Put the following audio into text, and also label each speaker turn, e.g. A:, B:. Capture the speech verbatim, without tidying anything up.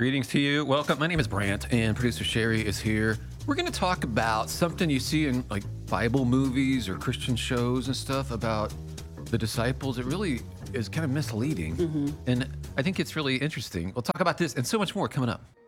A: Greetings to you. Welcome. My name is Brant, and producer Sherry is here. We're going to talk about something you see in like Bible movies or Christian shows and stuff about the disciples. It really is kind of misleading,
B: Mm-hmm.
A: and I think it's really interesting. We'll talk about this and so much more coming up.